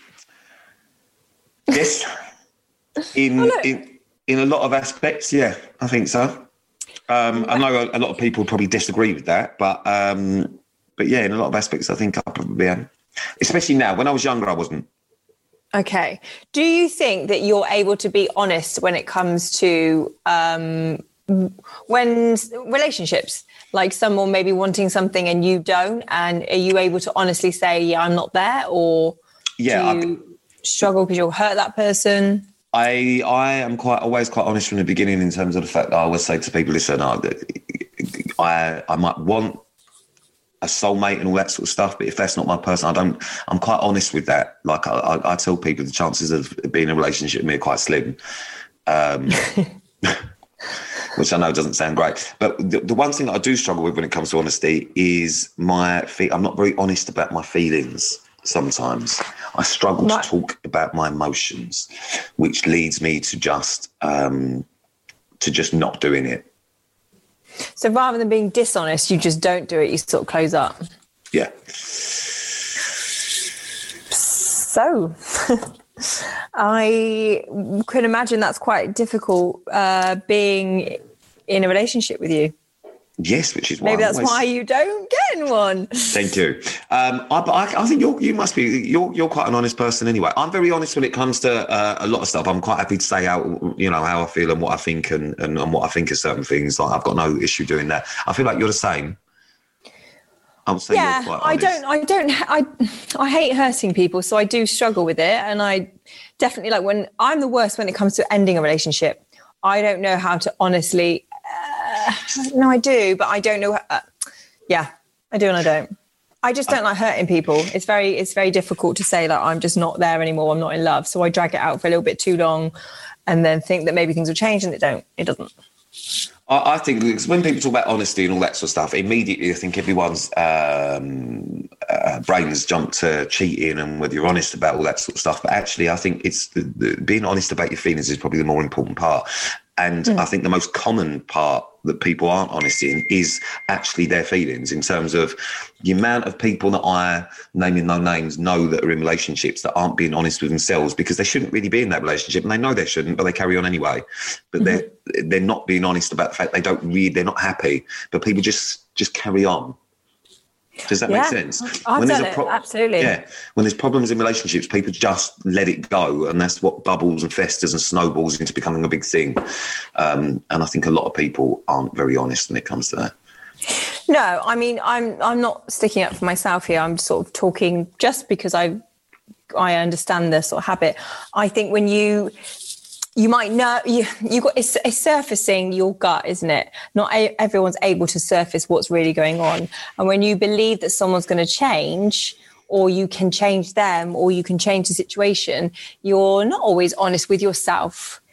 Yes. In, Oh, look. in in a lot of aspects, yeah, I think so. Um, I know a, a lot of people probably disagree with that, but um, but yeah, in a lot of aspects, I think I probably am. Especially now. When I was younger, I wasn't. Okay. Do you think that you're able to be honest when it comes to um, when relationships, like someone maybe wanting something and you don't, and are you able to honestly say, yeah, I'm not there, or Yeah, do you struggle because you'll hurt that person? I I am quite always quite honest from the beginning in terms of the fact that I always say to people, listen, I I, I might want a soulmate and all that sort of stuff, but if that's not my person, I don't. I'm quite honest with that. Like I, I, I tell people, the chances of being in a relationship with me are quite slim, um, which I know doesn't sound great. But the, the one thing that I do struggle with when it comes to honesty is my fe- I'm not very honest about my feelings. Sometimes I struggle Right. to talk about my emotions, which leads me to just um, to just not doing it. So rather than being dishonest, you just don't do it. You sort of close up. Yeah. So I can imagine that's quite difficult uh, being in a relationship with you. Yes, which is why Maybe I'm that's always- why you don't get in one. Thank you. Um, I, but I, I think you're, you must be, you're, you're quite an honest person anyway. I'm very honest when it comes to uh, a lot of stuff. I'm quite happy to say how, you know, how I feel and what I think and, and, and what I think of certain things. Like I've got no issue doing that. I feel like you're the same. I would say Yeah, you're quite I honest. don't, I don't, I, I hate hurting people, so I do struggle with it. And I definitely like when I'm the worst when it comes to ending a relationship. I don't know how to honestly, uh, no, I do, but I don't know. Uh, yeah, I do and I don't. I just don't like hurting people. It's very, it's very difficult to say that I'm just not there anymore. I'm not in love. So I drag it out for a little bit too long and then think that maybe things will change, and it don't, it doesn't. I, I think because when people talk about honesty and all that sort of stuff, immediately I think everyone's um, uh, brains jump to cheating and whether you're honest about all that sort of stuff. But actually, I think it's the, the, being honest about your feelings is probably the more important part. And mm. I think the most common part that people aren't honest in is actually their feelings, in terms of the amount of people that I, naming no names, know that are in relationships that aren't being honest with themselves because they shouldn't really be in that relationship and they know they shouldn't, but they carry on anyway. But mm-hmm. they're they're not being honest about the fact they don't read, they're not happy, but people just just carry on. Does that yeah, make sense? I've when done there's a pro- it, absolutely. Yeah. When there's problems in relationships, people just let it go. And that's what bubbles and festers and snowballs into becoming a big thing. Um, and I think a lot of people aren't very honest when it comes to that. No, I mean, I'm I'm not sticking up for myself here. I'm sort of talking just because I I understand the sort of habit. I think when you... You might know you you got it's, it's surfacing your gut, isn't it? Not a, everyone's able to surface what's really going on. And when you believe that someone's going to change, or you can change them, or you can change the situation, you're not always honest with yourself.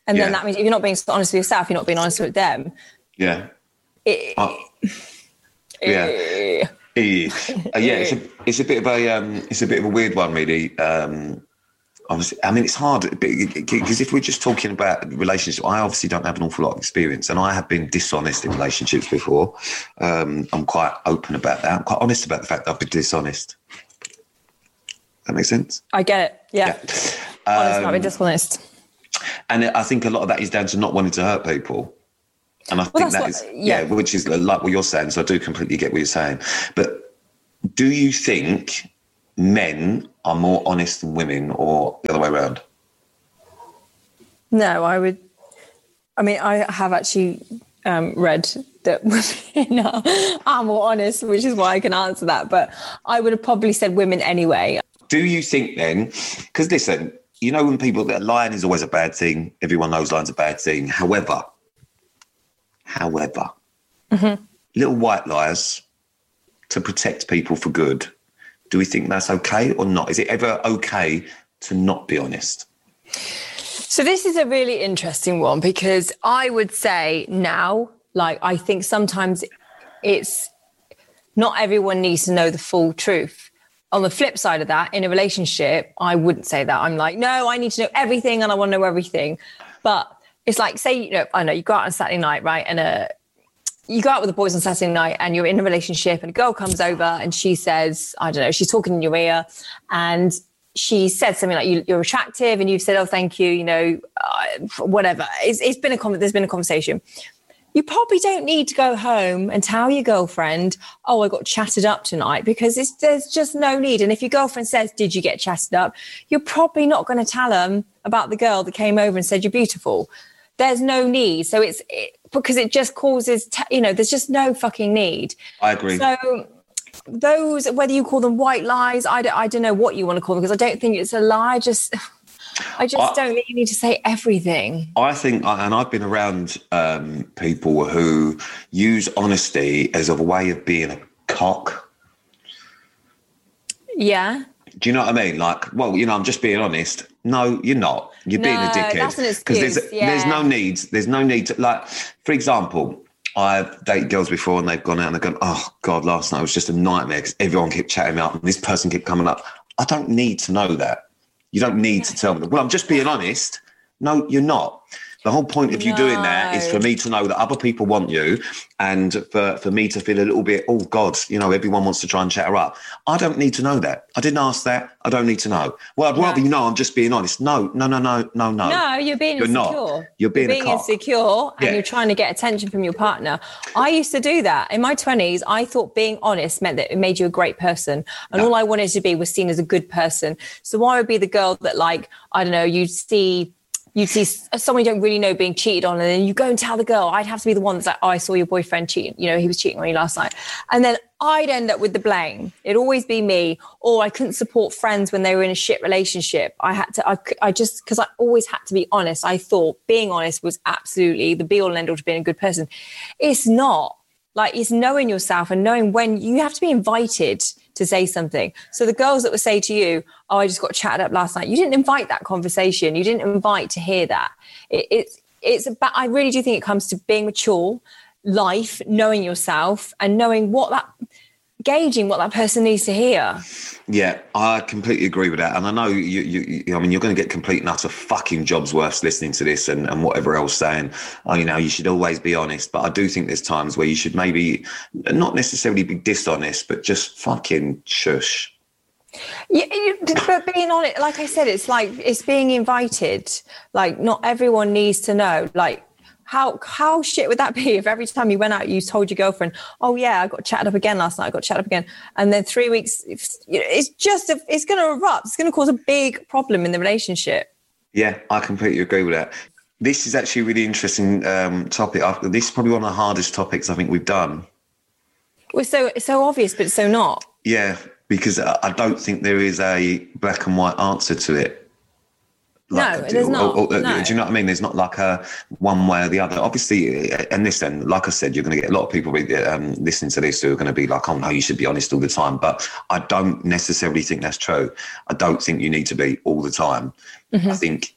And Yeah. then that means if you're not being honest with yourself, you're not being honest with them. Yeah. It, Oh. Yeah. eh, Uh, yeah, it's a it's a bit of a um, it's a bit of a weird one, really. Um, obviously, I mean, it's hard because if we're just talking about relationships, I obviously don't have an awful lot of experience, and I have been dishonest in relationships before. Um, I'm quite open about that. I'm quite honest about the fact that I've been dishonest. That makes sense. I get it. Yeah. Yeah. Honest, not Um, being dishonest. And I think a lot of that is down to not wanting to hurt people. And I think that's that what- is, yeah. yeah, which is like what you're saying. So I do completely get what you're saying. But do you think men are more honest than women or the other way around? No, I would. I mean, I have actually um, read that women are, are more honest, which is why I can answer that. But I would have probably said women anyway. Do you think then, because listen, you know, when people, lying is always a bad thing. Everyone knows lying's a bad thing. However, however, Mm-hmm. little white lies to protect people for good, do we think that's okay or not? Is it ever okay to not be honest? So this is a really interesting one because I would say now, like, I think sometimes it's not everyone needs to know the full truth. On the flip side of that, in a relationship, I wouldn't say that. I'm like, no, I need to know everything and I want to know everything. But it's like, say, you know, I know you go out on Saturday night, right? And uh, you go out with the boys on Saturday night and you're in a relationship and a girl comes over and she says, I don't know, she's talking in your ear and she said something like, you, you're attractive, and you've said, oh, thank you, you know, uh, whatever. It's, it's been a con- there's been a conversation. You probably don't need to go home and tell your girlfriend, oh, I got chatted up tonight, because it's, there's just no need. And if your girlfriend says, did you get chatted up? You're probably not going to tell them about the girl that came over and said you're beautiful. There's no need. So it's it, because it just causes, t- you know, there's just no fucking need. I agree. So those, whether you call them white lies, I don't, I don't know what you want to call them, because I don't think it's a lie. Just, I just I- don't think you need to say everything. I think, and I've been around um, people who use honesty as a way of being a cock. Yeah. Do you know what I mean? Like, well, you know, I'm just being honest. No, you're not. You're being a No, dickhead. that's an Because there's, excuse, there's yeah. no need. There's no need to, like, for example, I've dated girls before and they've gone out and they've gone, oh, God, last night was just a nightmare because everyone kept chatting me up and this person kept coming up. I don't need to know that. You don't need to tell me. Well, I'm just being honest. No, you're not. The whole point of you doing that is for me to know that other people want you, and for, for me to feel a little bit, oh, God, you know, everyone wants to try and chat her up. I don't need to know that. I didn't ask that. I don't need to know. Well, I'd rather you know I'm just being honest. No, no, no, no, no, no. No, you're being You're insecure. not. You're being a cock. insecure and Yeah. you're trying to get attention from your partner. I used to do that. In my twenties, I thought being honest meant that it made you a great person. And all I wanted to be was seen as a good person. So I would be the girl that, like, I don't know, you'd see... You'd see someone you don't really know being cheated on, and then you go and tell the girl. I'd have to be the one that's like, oh, I saw your boyfriend cheating. You know, he was cheating on you last night. And then I'd end up with the blame. It'd always be me. Or I couldn't support friends when they were in a shit relationship. I had to, I, I just, because I always had to be honest. I thought being honest was absolutely the be all and end all to being a good person. It's not. Like, it's knowing yourself and knowing when you have to be invited to say something. So the girls that would say to you, oh, I just got chatted up last night. You didn't invite that conversation. You didn't invite to hear that. It, it's, it's about, I really do think it comes to being mature, life, knowing yourself and knowing what that, gauging what that person needs to hear. Yeah, I completely agree with that. And I know you, you, you I mean, you're going to get complete and utter fucking jobs worth listening to this and, and whatever else saying, oh, you know, you should always be honest. But I do think there's times where you should maybe not necessarily be dishonest, but just fucking shush. Yeah, you, but being on it, like I said, it's like, it's being invited. Like, not everyone needs to know. Like, How how shit would that be if every time you went out, you told your girlfriend, oh, yeah, I got chatted up again last night. I got chatted up again. And then three weeks, it's, you know, it's just, a, it's going to erupt. It's going to cause a big problem in the relationship. Yeah, I completely agree with that. This is actually a really interesting um, topic. I, this is probably one of the hardest topics I think we've done. Well, so, it's so obvious, but it's so not. Yeah, because I, I don't think there is a black and white answer to it. Like, no, there's not. Or, or, no. Do you know what I mean? There's not like a one way or the other. Obviously, and this then, like I said, you're going to get a lot of people um, listening to this who are going to be like, oh, no, you should be honest all the time. But I don't necessarily think that's true. I don't think you need to be all the time. Mm-hmm. I think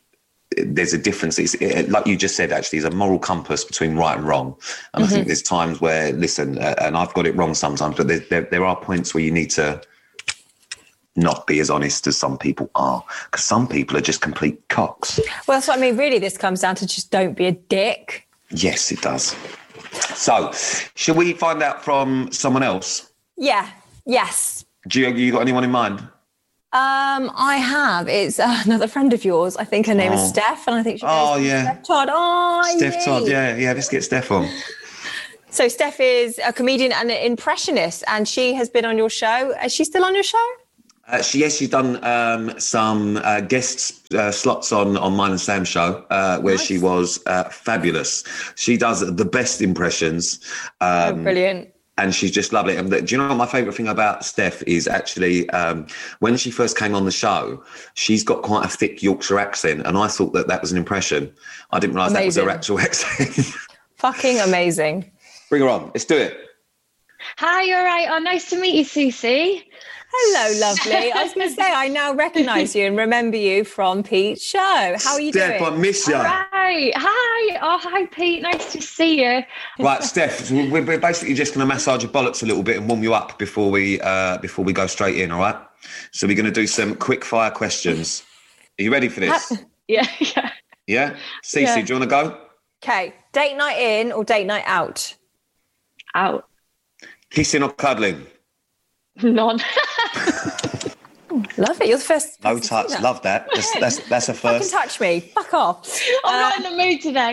there's a difference. It's it, like you just said, actually, there's a moral compass between right and wrong. And mm-hmm. I think there's times where, listen, uh, and I've got it wrong sometimes, but there, there, there are points where you need to not be as honest as some people are, because some people are just complete cocks. Well, that's what I mean. Really, this comes down to just don't be a dick. Yes, it does. So, shall we find out from someone else? Yeah. Yes. Do you, you got anyone in mind? Um, I have. It's uh, another friend of yours. I think her name oh. is Steph, and I think she goes, oh yeah, Steph Todd. Oh, Steph yay. Todd. Yeah, yeah. Let's get Steph on. So Steph is a comedian and an impressionist, and she has been on your show. Is she still on your show? Uh, she, yes, she's done um, some uh, guest uh, slots on, on mine and Sam's show, uh, where nice. she was uh, fabulous. She does the best impressions. Um, oh, brilliant. And she's just lovely. And do you know what my favourite thing about Steph is actually um, when she first came on the show, she's got quite a thick Yorkshire accent. And I thought that that was an impression. I didn't realise that was her actual accent. Fucking amazing. Bring her on. Let's do it. Hi, you're right. Oh, nice to meet you, Susie. Hello, lovely. I was going to say, I now recognise you and remember you from Pete's show. How are you Steph, doing? I miss you. All right. Hi. Oh, hi, Pete. Nice to see you. Right, Steph, we're basically just going to massage your bollocks a little bit and warm you up before we uh, before we go straight in, all right? So we're going to do some quick fire questions. Are you ready for this? Yeah, yeah. Yeah? Cece, yeah. do you want to go? Okay. Date night in or date night out? Out. Kissing or cuddling? None. Love it. You're the first. No touch. That. Love that. That's that's, that's a first. Fucking touch me. Fuck off. I'm uh, not in the mood today.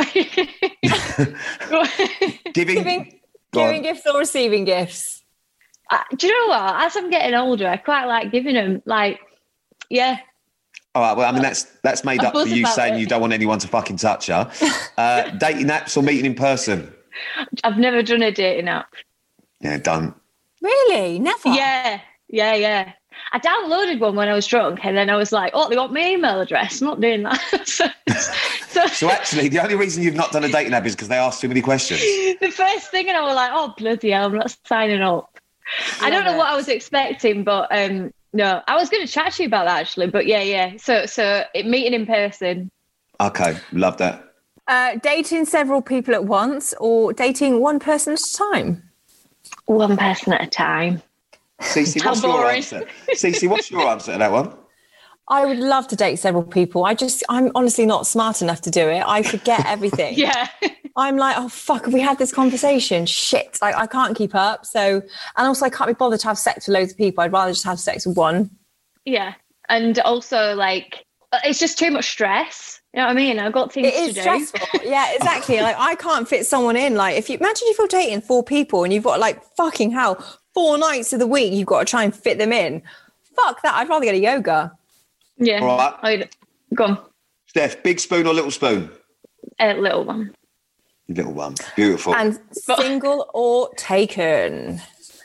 giving, giving, giving gifts or receiving gifts? Uh, do you know what? As I'm getting older, I quite like giving them. Like, yeah. All right. Well, I mean, that's that's made I'm up for you saying it. you don't want anyone to fucking touch you. Uh, dating apps or meeting in person? I've never done a dating app. Yeah, don't. Really? Never? Yeah, yeah, yeah. I downloaded one when I was drunk, and then I was like, oh, they want my email address. I'm not doing that. so, so, so actually, the only reason you've not done a dating app is because they asked too many questions. The first thing, and I was like, oh, bloody hell, I'm not signing up. I don't know it. what I was expecting, but um, no, I was going to chat to you about that, actually. But yeah, yeah. So, so it, meeting in person. Okay, love that. Uh, dating several people at once or dating one person at a time? One person at a time. Cece, what's your answer? Cece, what's your answer to that one? I would love to date several people. I just, I'm honestly not smart enough to do it. I forget everything. Yeah. I'm like, oh, fuck, have we had this conversation? Shit. Like, I can't keep up. So, and also I can't be bothered to have sex with loads of people. I'd rather just have sex with one. Yeah. And also, like, it's just too much stress. You know what I mean? I've got things it is to do. Stressful. Yeah, exactly. Like, I can't fit someone in. Like, if you imagine if you're dating four people and you've got like fucking hell, four nights of the week, you've got to try and fit them in. Fuck that. I'd rather go to yoga. Yeah. All right. I'd, go on. Steph, big spoon or little spoon? A little one. Little one. Beautiful. And single or taken?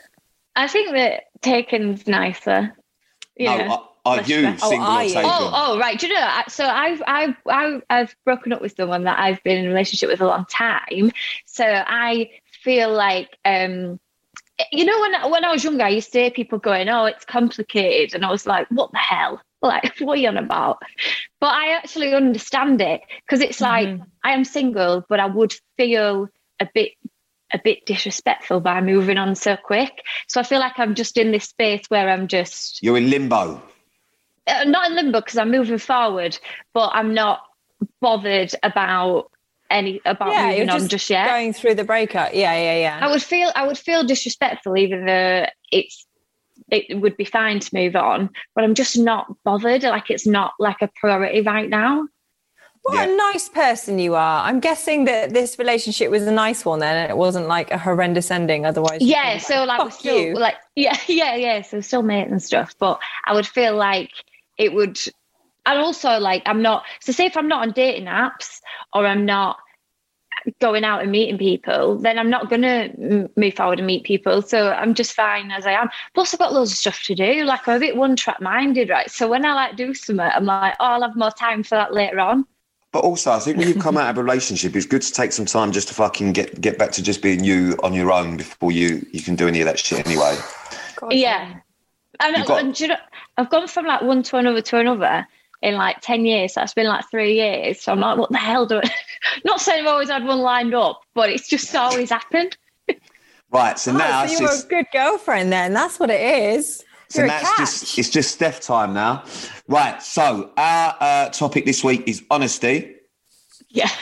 I think that taken's nicer. Yeah. No, Are you oh, single are or you? taken? Oh, oh, right. Do you know? So I've, I've, I've, I've broken up with someone that I've been in a relationship with a long time. So I feel like, um, you know, when when I was younger, I used to hear people going, "Oh, it's complicated," and I was like, "What the hell? Like, what are you on about?" But I actually understand it because it's like mm-hmm. I am single, but I would feel a bit. a bit disrespectful by moving on so quick. So I feel like I'm just in this space where I'm just... You're in limbo. Uh, not in limbo because I'm moving forward, but I'm not bothered about any about yeah, moving you're on just, just yet. Going through the breakup. Yeah, yeah, yeah. I would feel I would feel disrespectful even though it's it would be fine to move on, but I'm just not bothered. Like it's not like a priority right now. What yeah. a nice person you are. I'm guessing that this relationship was a nice one then, and it wasn't like a horrendous ending. Otherwise, yeah. So like, like we're still you. like, yeah, yeah, yeah. So still mates and stuff, but I would feel like it would, and also like I'm not. So say if I'm not on dating apps or I'm not going out and meeting people, then I'm not going to move forward and meet people. So I'm just fine as I am. Plus, I've got loads of stuff to do. Like I'm a bit one track minded, right? So when I like do something, I'm like, oh, I'll have more time for that later on. But also, I think when you come out of a relationship, it's good to take some time just to fucking get, get back to just being you on your own before you, you can do any of that shit anyway. God, yeah. And, got... and you know, I've gone from like one to another to another. in like ten years. So that's been like three years. So I'm like, what the hell do I... Not saying I've always had one lined up, but it's just always happened. Right, so oh, now... So you're just, a good girlfriend then. That's what it is. So you're now it's just, it's just Steph time now. Right, so our uh, topic this week is honesty. Yeah.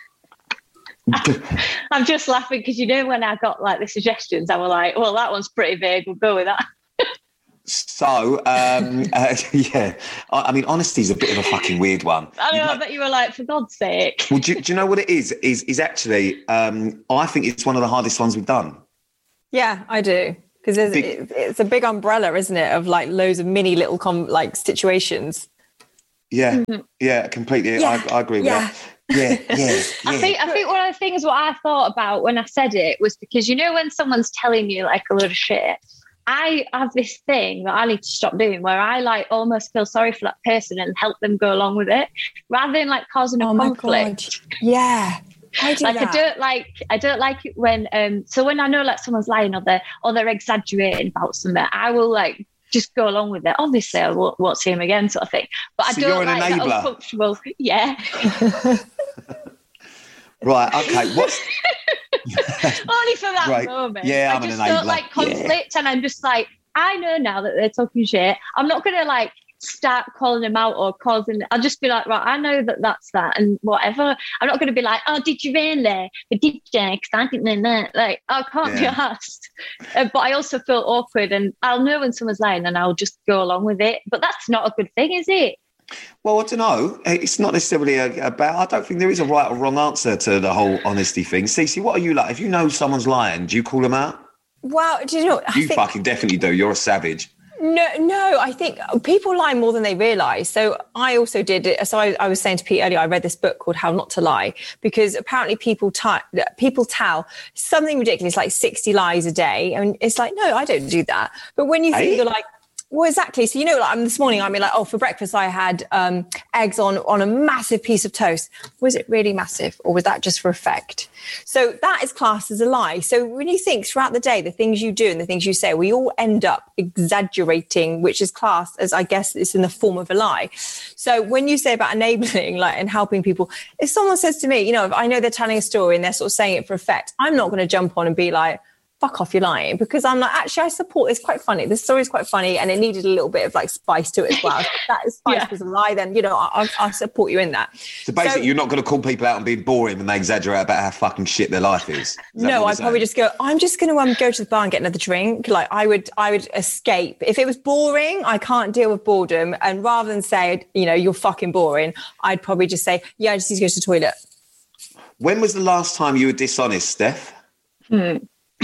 I'm just laughing because, you know, when I got like the suggestions, I was like, well, that one's pretty vague. We'll go with that. So, um, uh, yeah, I, I mean, honesty is a bit of a fucking weird one. I know, you know, I bet you were like, for God's sake. Well, do, do you know what it is? Is is actually, um, I think it's one of the hardest ones we've done. Yeah, I do. Because it, it's a big umbrella, isn't it, of like loads of mini little com- like situations. Yeah, mm-hmm. yeah, completely. Yeah. I, I agree with yeah. that. Yeah, yeah, yeah. I think I think one of the things what I thought about when I said it was because, you know, when someone's telling you like a load of shit, I have this thing that I need to stop doing where I like almost feel sorry for that person and help them go along with it rather than like causing a oh conflict. My God. Yeah. I do like that. I don't like I don't like it when um so when I know like someone's lying or they're or they're exaggerating about something, I will like just go along with it. Obviously I won't, won't see him again, sort of thing. But so I don't you're an like enabler. that uncomfortable. Yeah. Right, okay. What's only for that right. moment. Yeah, I I'm just an enabler. don't like conflict, yeah. And I'm just like, I know now that they're talking shit. I'm not gonna like start calling them out or causing. I'll just be like, right, I know that that's that, and whatever. I'm not gonna be like, oh, did you really? But did you? Because I didn't know that. Like, I can't yeah. be asked. Uh, but I also feel awkward, and I'll know when someone's lying, and I'll just go along with it. But that's not a good thing, is it? Well, I don't know. It's not necessarily a, about. I don't think there is a right or wrong answer to the whole honesty thing. Cece, what are you like? If you know someone's lying, do you call them out? Well, do you know? I you think, fucking definitely do. You're a savage. No, no. I think people lie more than they realise. So I also did it. So I, I was saying to Pete earlier, I read this book called How Not to Lie, because apparently people t- people tell something ridiculous like sixty lies a day, and it's like, no, I don't do that. But when you think, hey? You're like. Well, exactly. So, you know, like, this morning, I mean, like, oh, for breakfast, I had um, eggs on, on a massive piece of toast. Was it really massive, or was that just for effect? So that is classed as a lie. So when you think throughout the day, the things you do and the things you say, we all end up exaggerating, which is classed as, I guess, it's in the form of a lie. So when you say about enabling, like, and helping people, if someone says to me, you know, if I know they're telling a story and they're sort of saying it for effect, I'm not going to jump on and be like, fuck off, you're lying, because I'm like, actually, I support this. Quite funny. This story is quite funny, and it needed a little bit of like spice to it as well. If that is spice yeah. was a lie, then, you know, I, I support you in that. So basically, so, you're not going to call people out and being boring when they exaggerate about how fucking shit their life is. is no, I'd probably just go, I'm just going to um, go to the bar and get another drink. Like I would, I would escape. If it was boring, I can't deal with boredom. And rather than say, you know, you're fucking boring, I'd probably just say, yeah, I just need to go to the toilet. When was the last time you were dishonest, Steph? Hmm.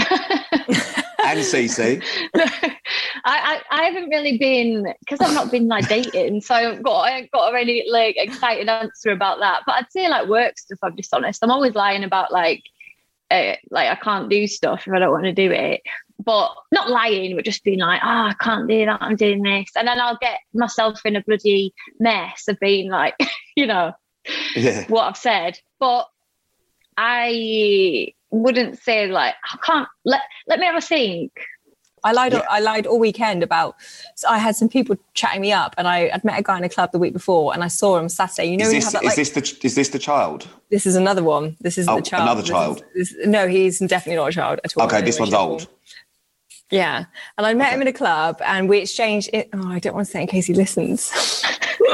And Cece. No, I, I, I haven't really been, because I've not been like dating, so I haven't got, I haven't got a really like excited answer about that. But I'd say like work stuff, I'm dishonest. I'm always lying about like, uh, like I can't do stuff if I don't want to do it. But not lying, but just being like, oh, I can't do that, I'm doing this. And then I'll get myself in a bloody mess of being like, you know, yeah. what I've said. But I wouldn't say like, I can't, let let me have a think. I lied. Yeah. I lied all weekend about. So I had some people chatting me up, and I, I'd met a guy in a club the week before, and I saw him Saturday. You know, is when this, you have that, like, is this the is this the child? This is another one. This isn't oh, the child. Another this child. Is, this, no, he's definitely not a child at all. Okay, this one's old. Yeah, and I met okay. him in a club, and we exchanged. It, oh, I don't want to say it in case he listens.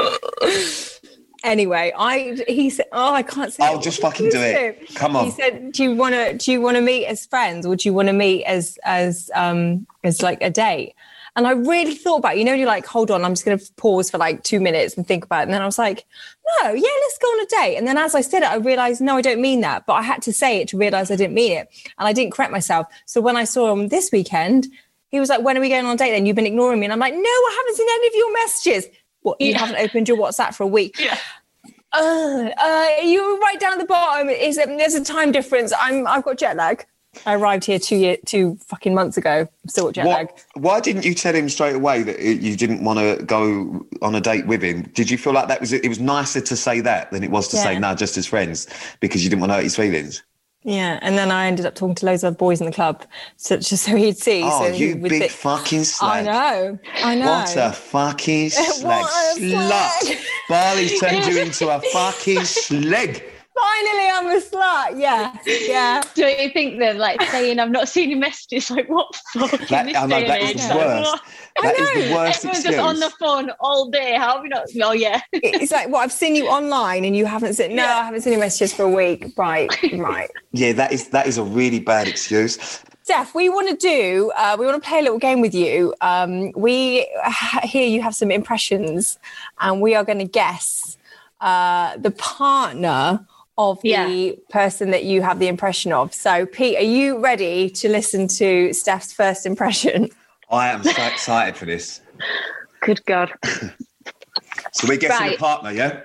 Anyway, I he said, "Oh, I can't say." I'll just fucking do it. Come on. He said, "Do you want to? Do you want to meet as friends, or do you want to meet as as um as like a date?" And I really thought about it. You know, you're like, "Hold on, I'm just going to pause for like two minutes and think about it." And then I was like, "No, yeah, let's go on a date." And then as I said it, I realized, no, I don't mean that. But I had to say it to realize I didn't mean it, and I didn't correct myself. So when I saw him this weekend, he was like, "When are we going on a date? Then you've been ignoring me." And I'm like, "No, I haven't seen any of your messages." What, you yeah. haven't opened your WhatsApp for a week? Yeah. Uh, uh, you right down at the bottom. Is it, there's a time difference. I'm. I've got jet lag. I arrived here two year, two fucking months ago. I'm still got jet what, lag. Why didn't you tell him straight away that you didn't want to go on a date with him? Did you feel like that was it was nicer to say that than it was to yeah. say no, just as friends, because you didn't want to hurt his feelings? Yeah, and then I ended up talking to loads of boys in the club, so just so he'd see. Oh, so he you would big think- fucking slag. I know, I know. What a fucking slag. What a Slut. slag. Barley's turned you into a fucking slag. Finally, I'm a slut. Yeah, yeah. Don't you think then, like saying I've not seen your messages, like what fuck? That, in this I know, day that and is age? the Like, worst. what? That is the worst Everyone's excuse. just on the phone all day. How have we not? Oh yeah. It's like, well, I've seen you online and you haven't seen. No, Yeah. I haven't seen your messages for a week. Right, right. Yeah, that is that is a really bad excuse. Steph, we want to do, uh, we want to play a little game with you. Um, we uh, hear you have some impressions and we are going to guess uh, the partner of the Yeah. person that you have the impression of. So, Pete, are you ready to listen to Steph's first impression? I am so excited for this. Good God. So we're guessing Right. a partner, yeah?